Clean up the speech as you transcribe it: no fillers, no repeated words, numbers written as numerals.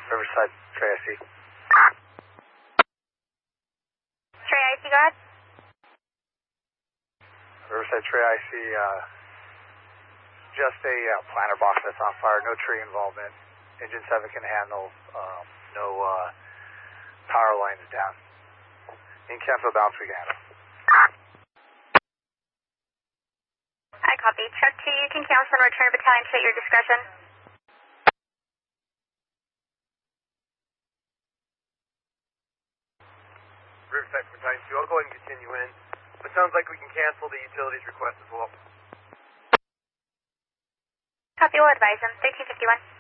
Riverside, Trey IC. Trey IC, go ahead. Riverside, Trey IC, just a planter box that's on fire, no tree involvement. Engine 7 can handle, no power lines down. In cancel bounce, we can handle. I copy. Truck 2, you can cancel and return battalion 2 at your discretion. Riverside Battalion 2, I'll go ahead and continue in. It sounds like we can cancel the utilities request as well. Copy, we'll advise them. 1351.